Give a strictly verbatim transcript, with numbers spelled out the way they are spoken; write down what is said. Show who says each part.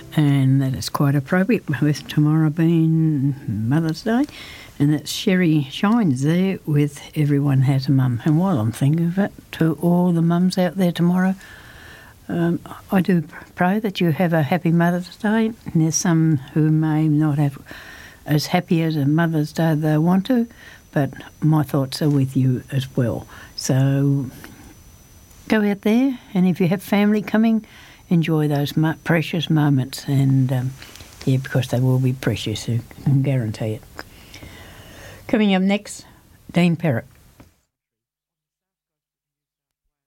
Speaker 1: and that is quite appropriate with tomorrow being Mother's Day, and that's Sherry Shines there with Everyone Has a Mum. And while I'm thinking of it, to all the mums out there tomorrow, um, I do pray that you have a happy Mother's Day, and there's some who may not have as happy as a Mother's Day they want to, but my thoughts are with you as well. So go out there, and if you have family coming, enjoy those mo- precious moments, and um, yeah, because they will be precious, I can guarantee it. Coming up next, Dean Perrott.